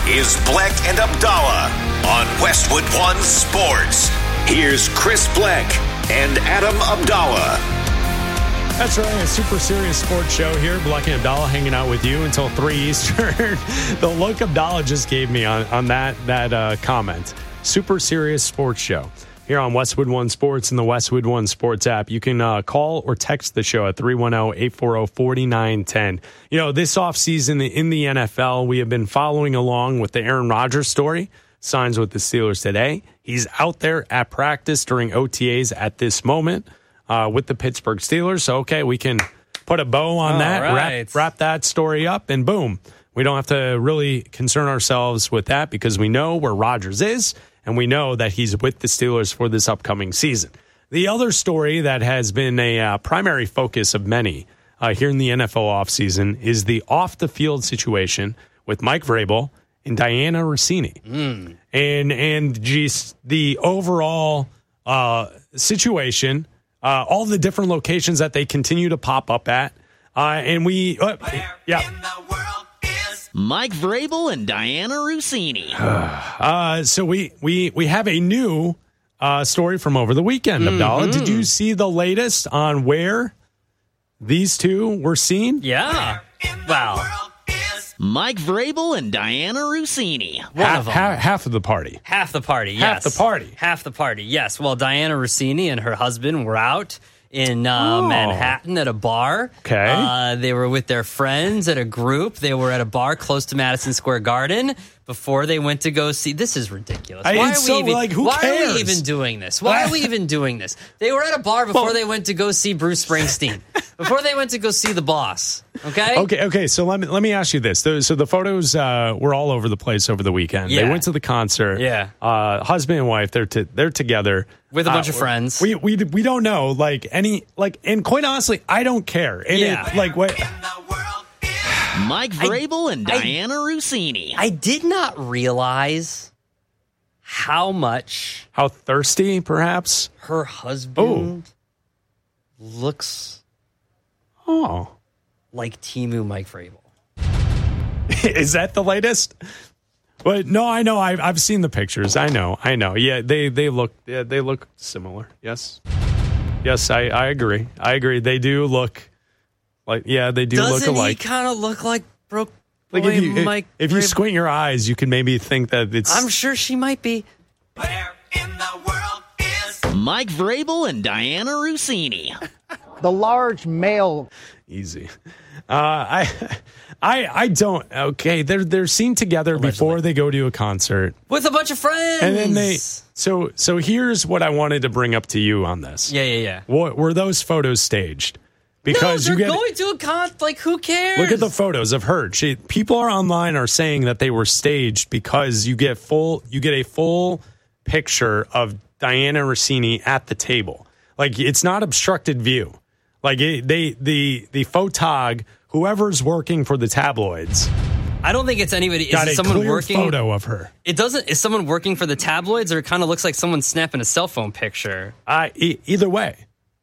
is Bleck and Abdallah on Westwood One Sports. Here's Chris Bleck and Adam Abdallah. That's right, a super serious sports show here. Bleck and Abdallah hanging out with you until 3 Eastern. The look Abdallah just gave me on that comment. Super serious sports show here on Westwood One Sports and the Westwood One Sports app. You can call or text the show at 310-840-4910. You know, this offseason in the NFL, we have been following along with the Aaron Rodgers story. Signs with the Steelers today. He's out there at practice during OTAs at this moment with the Pittsburgh Steelers. So, okay, we can put a bow on that, right. wrap that story up, and boom. We don't have to really concern ourselves with that because we know where Rodgers is, and we know that he's with the Steelers for this upcoming season. The other story that has been a primary focus of many here in the NFL offseason is the off-the-field situation with Mike Vrabel and Diana Rossini. And just the overall situation, all the different locations that they continue to pop up at. And we... Mike Vrabel and Diana Rossini. So we have a new story from over the weekend, Abdallah. Did you see the latest on where these two were seen? Yeah. Wow. Mike Vrabel and Diana Rossini. Half of the party. Half the party, yes. Half the party. Half the party, yes. Well, Diana Rossini and her husband were out in Manhattan at a bar. Okay. They were with their friends at a group. They were at a bar close to Madison Square Garden before they went to go see. This is ridiculous. Who cares? Why are we even doing this? Why are we even doing this? They were at a bar before they went to go see Bruce Springsteen. Before they went to go see the boss. Okay? Okay. So let me ask you this. So the photos were all over the place over the weekend. Yeah. They went to the concert. Yeah. Husband and wife, they're together with a bunch of friends. We don't know and quite honestly, I don't care. And what? Mike Vrabel and Diana Rossini. I did not realize how Thirsty, perhaps? her husband looks like Temu Mike Vrabel. Is that the latest? But no, I know. I've seen the pictures. I know. Yeah, they look similar. Yes, I agree. They do look like they do look alike. Doesn't he kind of look like broke? Like if you squint your eyes, you can maybe think that it's. I'm sure she might be. Where in the world is Mike Vrabel and Diana Rossini. The large male. Easy. I don't. Okay, they're seen together before they go to a concert With a bunch of friends. and then they. So here's what I wanted to bring up to you on this. Yeah. Were those photos staged? Because no, they're going to a con. Like, who cares? Look at the photos of her. People are online are saying that they were staged because you get a full picture of Diana Rossini at the table. Like, it's not obstructed view. Like the photog, whoever's working for the tabloids. I don't think it's anybody. Got is a someone clear working? Photo of her. It doesn't. Is someone working for the tabloids, or it kind of looks like someone snapping a cell phone picture? Either way.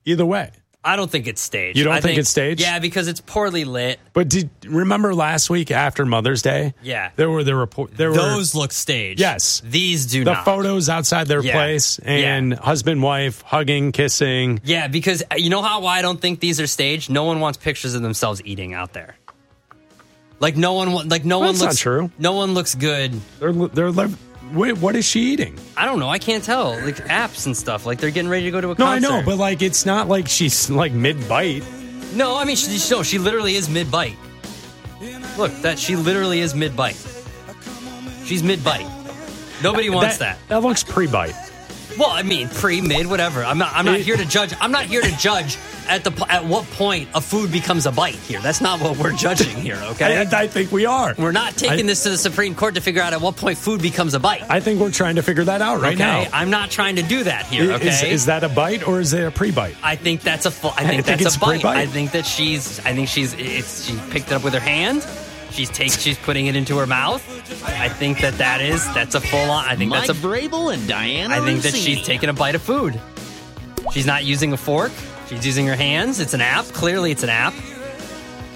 I don't think it's staged. You don't think it's staged? Yeah, because it's poorly lit. But remember last week after Mother's Day? Yeah. Those look staged. Yes. These do the not. Photos outside their place and husband, wife, hugging, kissing. Yeah, because you know why I don't think these are staged? No one wants pictures of themselves eating out there. That's not true. No one looks good. Wait, what is she eating? I don't know. I can't tell. Like apps and stuff. Like they're getting ready to go to a No, concert. I know, but it's not like she's mid-bite. No, I mean, she literally is mid-bite. Look, she literally is mid-bite. She's mid-bite. Nobody wants that. That looks pre-bite. Well, I mean, mid, whatever. I'm not here to judge. I'm not here to judge at what point a food becomes a bite here. That's not what we're judging here, okay? I think we are. We're not taking this to the Supreme Court to figure out at what point food becomes a bite. I think we're trying to figure that out right now. I'm not trying to do that here, okay? Is that a bite or is it a pre-bite? I think that's a that's a bite. Pre-bite. I think she picked it up with her hand. She's putting it into her mouth. I think that's a full on. I think Mike that's a Vrabel and Diana. I think that Rossini. she's taking a bite of food. She's not using a fork. She's using her hands. It's an app. Clearly, it's an app.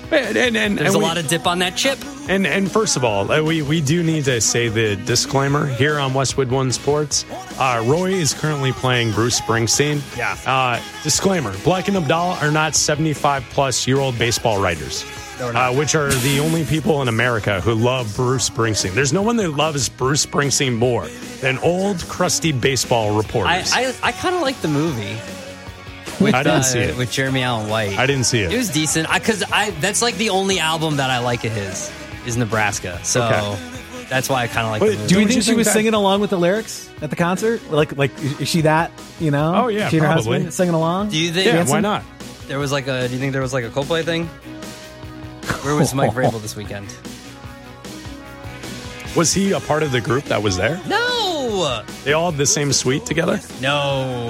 There's a lot of dip on that chip. And first of all, we do need to say the disclaimer here on Westwood One Sports. Roy is currently playing Bruce Springsteen. Yeah. Disclaimer: Black and Abdallah are not 75-plus-year-old baseball writers, which are the only people in America who love Bruce Springsteen. There's no one that loves Bruce Springsteen more than old, crusty baseball reporters. I kind of like the movie. I didn't see it. With Jeremy Allen White. I didn't see it. It was decent. Because that's like the only album that I like of his is Nebraska. So that's why I kind of like the movie. Do you think she was singing along with the lyrics at the concert? Like is she that, Oh, yeah, she and her probably. husband singing along? Do you think? Yeah, why not? Do you think there was like a Coldplay thing? Where was Mike Vrabel this weekend? Was he a part of the group that was there? No. They all had the same suite together? No.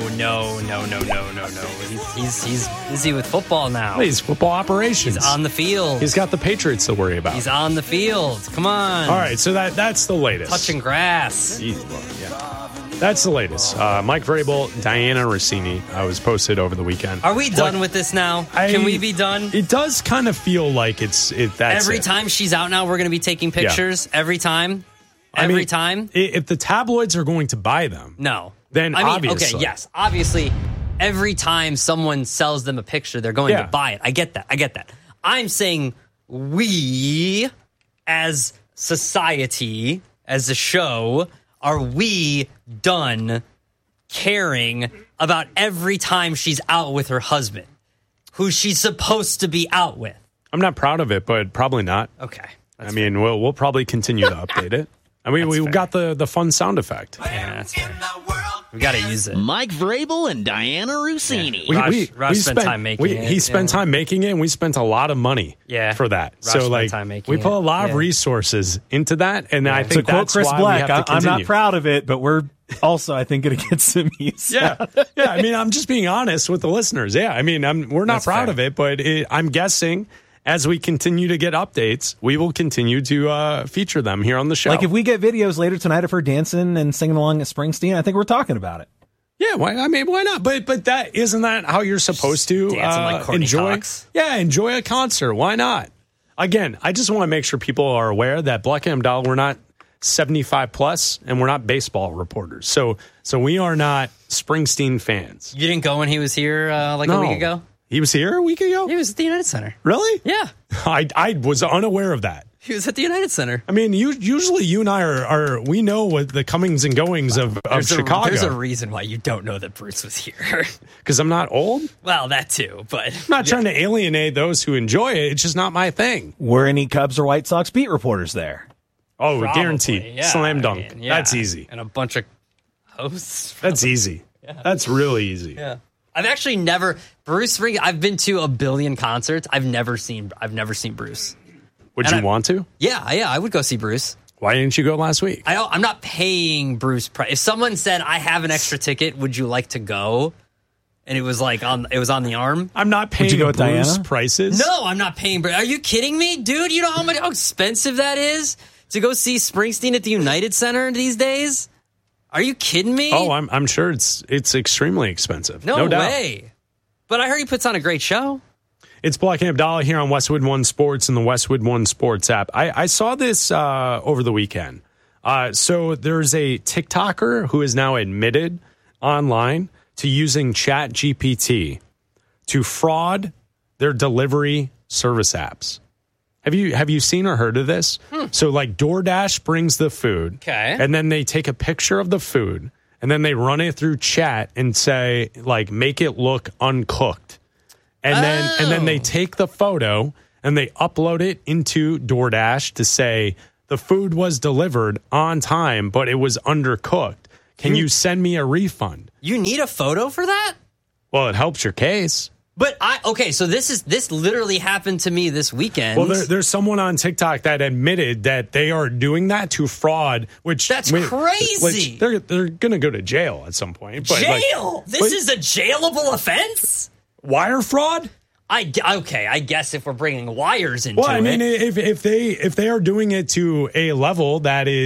He's busy with football now. He's football operations. He's on the field. He's got the Patriots to worry about. He's on the field. Come on. All right, so that's the latest. Touching grass. Yeah. That's the latest. Mike Vrabel, Diana Rossini was posted over the weekend. Are we done with this now? Can we be done? It does kind of feel like that's every time she's out now, we're going to be taking pictures. Yeah. Every time. Every time. If the tabloids are going to buy them, no. Then obviously, okay, yes, obviously, every time someone sells them a picture, they're going to buy it. I get that. I'm saying we, as society, as a show, are we done caring about every time she's out with her husband, who she's supposed to be out with? I'm not proud of it, but probably not. Okay. We'll probably continue to update it. We've got the fun sound effect. Yeah, that's fair. We got to use it. Mike Vrabel and Diana Rossini. Yeah. Raj spent time making it. He spent time making it, and we spent a lot of money for that. Raj We put a lot of resources into that, and I think that's Chris why Black, we have to continue. I'm not proud of it, but we're also, I think, going to get some use. Yeah. I'm just being honest with the listeners. Yeah, we're not proud of it, but I'm guessing as we continue to get updates, we will continue to feature them here on the show. Like if we get videos later tonight of her dancing and singing along at Springsteen, I think we're talking about it. Yeah, why not? But isn't that how you're supposed to like enjoy? Cox. Yeah, enjoy a concert. Why not? Again, I just want to make sure people are aware that Black and Abdallah, we're not 75 plus, and we're not baseball reporters. So we are not Springsteen fans. You didn't go when he was here a week ago? He was here a week ago? He was at the United Center. Really? Yeah. I was unaware of that. He was at the United Center. Usually you and I we know what the comings and goings of Chicago. There's a reason why you don't know that Bruce was here. Because I'm not old? Well, that too, but... I'm not trying to alienate those who enjoy it. It's just not my thing. Were any Cubs or White Sox beat reporters there? Oh, Probably, guaranteed. Yeah. Slam dunk. That's easy. And a bunch of hosts. That's easy. Yeah. That's really easy. Yeah. I've actually never... Bruce Springsteen, I've been to a billion concerts. I've never seen Bruce. Would you want to? Yeah, I would go see Bruce. Why didn't you go last week? I'm not paying Bruce price. If someone said, I have an extra ticket, would you like to go? And it was like on the arm. I'm not paying Would you go with Bruce Diana? prices. No, I'm not paying Bruce. Are you kidding me? Dude, you know how expensive that is to go see Springsteen at the United Center these days? Are you kidding me? Oh, I'm sure it's extremely expensive. No doubt. way. But I heard he puts on a great show. It's Black and Abdallah here on Westwood One Sports and the Westwood One Sports app. I saw this over the weekend. So there's a TikToker who is now admitted online to using ChatGPT to fraud their delivery service apps. Have you seen or heard of this? So like DoorDash brings the food, okay, and then they take a picture of the food, and then they run it through chat and say like make it look uncooked. And then they take the photo and they upload it into DoorDash to say the food was delivered on time, but it was undercooked. Can you send me a refund? You need a photo for that? Well, it helps your case. But so this literally happened to me this weekend. Well, there's someone on TikTok that admitted that they are doing that to fraud, which that's crazy. They're going to go to jail at some point. But jail? This is a jailable offense? Wire fraud? I guess if we're bringing wires into it. Well, I mean, if they are doing it to a level that is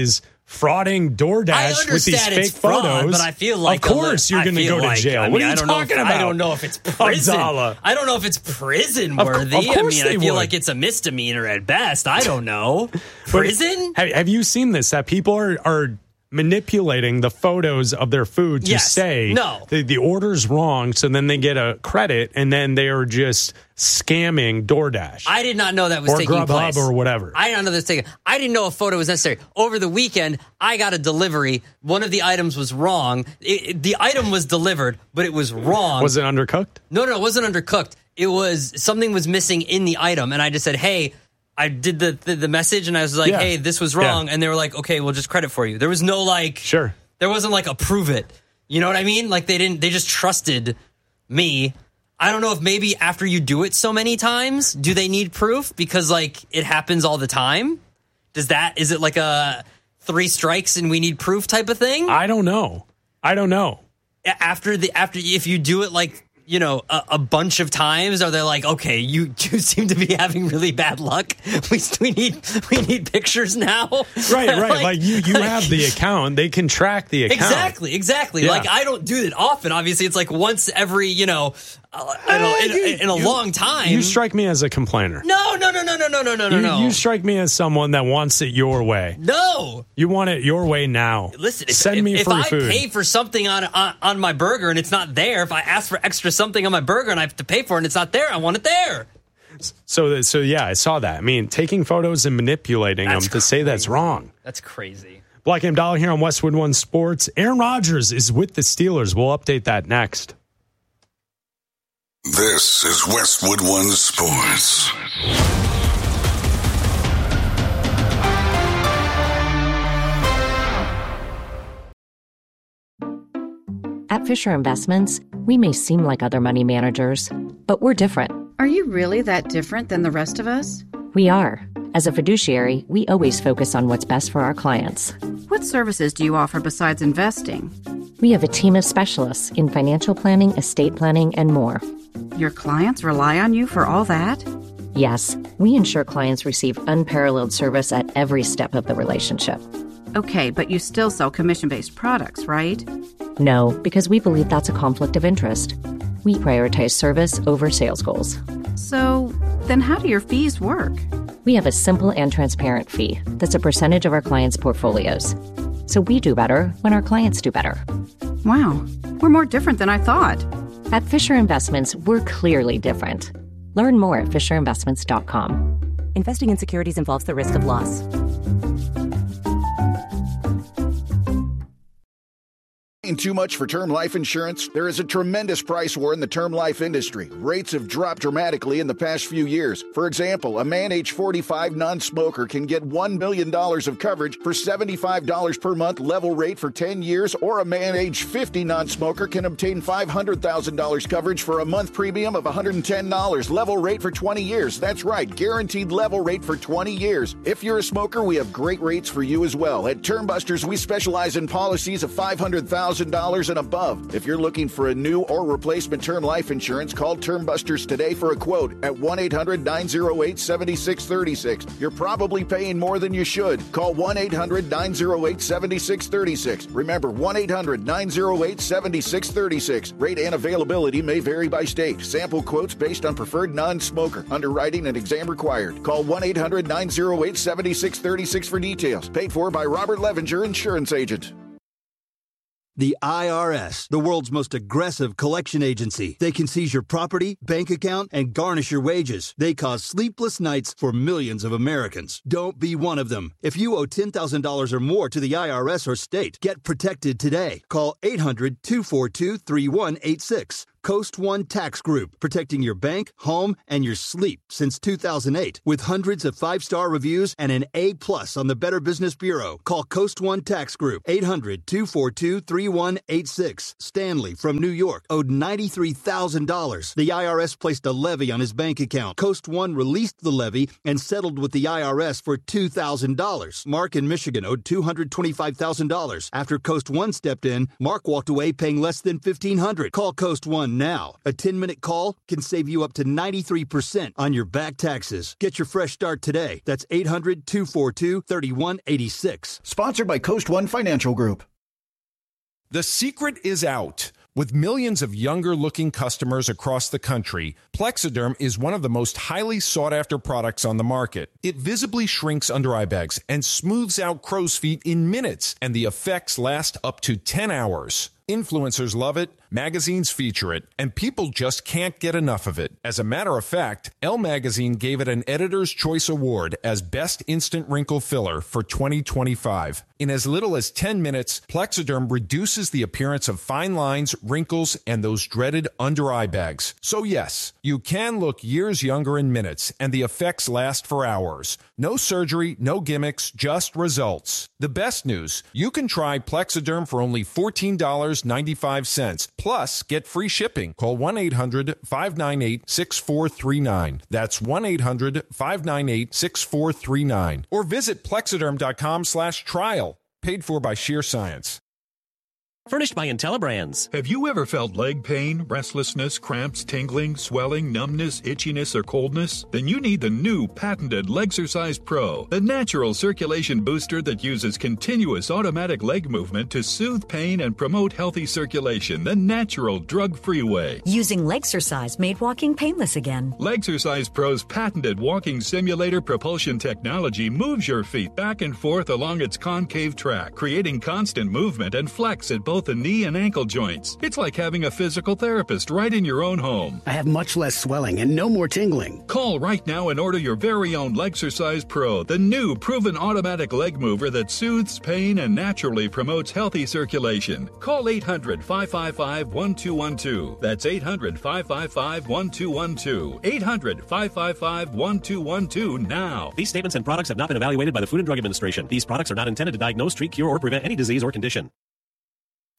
frauding DoorDash with these fake photos. But I feel like of course you're going to go to jail. What are you talking about? I don't know if it's prison. Abdallah. I don't know if it's prison worthy. Of course I feel like it's a misdemeanor at best. I don't know. Prison? Have you seen this? That people are manipulating the photos of their food to say the order's wrong, so then they get a credit, and then they are just scamming DoorDash. I did not know that was taking place. Or whatever. I did not know this taking. I didn't know a photo was necessary. Over the weekend, I got a delivery. One of the items was wrong. The item was delivered, but it was wrong. Was it undercooked? No, it wasn't undercooked. It was something was missing in the item, and I just said, "Hey." I did the message, and I was like, hey, this was wrong. And they were like, okay, we'll just credit for you. There was no sure. There wasn't approve it. You know what I mean? They just trusted me. I don't know if maybe after you do it so many times, do they need proof? Because it happens all the time. Is it like a 3 strikes and we need proof type of thing? I don't know. After if you do it a bunch of times, are they like, okay, you seem to be having really bad luck. We need pictures now. Right. You have the account. They can track the account. Exactly. Yeah. I don't do it often. Obviously, it's once every, in a long time. You strike me as a complainer. No. You strike me as someone that wants it your way. No. You want it your way now. Listen, send me free food. If I pay for something on my burger and it's not there, if I ask for extra something on my burger and I have to pay for it and it's not there, I want it there. So yeah, I saw that. I mean, taking photos and manipulating them to say that's wrong. That's crazy. Black and Abdallah here on Westwood One Sports. Aaron Rodgers is with the Steelers. We'll update that next. This is Westwood One Sports. At Fisher Investments, we may seem like other money managers, but we're different. Are you really that different than the rest of us? We are. As a fiduciary, we always focus on what's best for our clients. What services do you offer besides investing? We have a team of specialists in financial planning, estate planning, and more. Your clients rely on you for all that? Yes, we ensure clients receive unparalleled service at every step of the relationship. Okay, but you still sell commission-based products, right? No, because we believe that's a conflict of interest. We prioritize service over sales goals. So, then how do your fees work? We have a simple and transparent fee that's a percentage of our clients' portfolios. So we do better when our clients do better. Wow, we're more different than I thought. At Fisher Investments, we're clearly different. Learn more at FisherInvestments.com. Investing in securities involves the risk of loss. Too much for term life insurance? There is a tremendous price war in the term life industry. Rates have dropped dramatically in the past few years. For example, a man age 45 non-smoker can get $1 million of coverage for $75 per month level rate for 10 years, or a man age 50 non-smoker can obtain $500,000 coverage for a month premium of $110 level rate for 20 years. That's right, guaranteed level rate for 20 years. If you're a smoker, we have great rates for you as well. At Term Busters, we specialize in policies of $500,000 and above. If you're looking for a new or replacement term life insurance, call Term Busters today for a quote at 1-800-908-7636. You're probably paying more than you should. Call 1-800-908-7636. Remember, 1-800-908-7636. Rate and availability may vary by state. Sample quotes based on preferred non-smoker. Underwriting and exam required. Call 1-800-908-7636 for details. Paid for by Robert Levenger, Insurance Agent. The IRS, the world's most aggressive collection agency. They can seize your property, bank account, and garnish your wages. They cause sleepless nights for millions of Americans. Don't be one of them. If you owe $10,000 or more to the IRS or state, get protected today. Call 800-242-3186. Coast One Tax Group, protecting your bank, home, and your sleep since 2008. With hundreds of 5-star reviews and an A+ on the Better Business Bureau. Call Coast One Tax Group, 800-242-3186. Stanley from New York owed $93,000. The IRS placed a levy on his bank account. Coast One released the levy and settled with the IRS for $2,000. Mark in Michigan owed $225,000. After Coast One stepped in, Mark walked away paying less than $1,500. Call Coast One one now. A 10-minute call can save you up to 93% on your back taxes. Get your fresh start today. That's 800-242-3186. Sponsored by Coast One Financial Group. The secret is out. With millions of younger-looking customers across the country, Plexiderm is one of the most highly sought-after products on the market. It visibly shrinks under-eye bags and smooths out crow's feet in minutes, and the effects last up to 10 hours. Influencers love it, magazines feature it, and people just can't get enough of it. As a matter of fact, Elle Magazine gave it an Editor's Choice Award as Best Instant Wrinkle Filler for 2025. In as little as 10 minutes, Plexiderm reduces the appearance of fine lines, wrinkles, and those dreaded under-eye bags. So yes, you can look years younger in minutes, and the effects last for hours. No surgery, no gimmicks, just results. The best news, you can try Plexiderm for only $14.95. Plus, get free shipping. Call 1-800-598-6439. That's 1-800-598-6439. Or visit Plexiderm.com/trial. Paid for by Sheer Science. Furnished by IntelliBrands. Have you ever felt leg pain, restlessness, cramps, tingling, swelling, numbness, itchiness, or coldness? Then you need the new patented Legsercise Pro, the natural circulation booster that uses continuous automatic leg movement to soothe pain and promote healthy circulation the natural, drug-free way. Using Legsercise made walking painless again. Legsercise Pro's patented walking simulator propulsion technology moves your feet back and forth along its concave track, creating constant movement and flex at both the knee and ankle joints. It's like having a physical therapist right in your own home. I have much less swelling and no more tingling. Call right now and order your very own Legsercise Pro, the new proven automatic leg mover that soothes pain and naturally promotes healthy circulation. Call 800-555-1212. That's 800-555-1212. 800-555-1212 now. These statements and products have not been evaluated by the Food and Drug Administration. These products are not intended to diagnose, treat, cure, or prevent any disease or condition.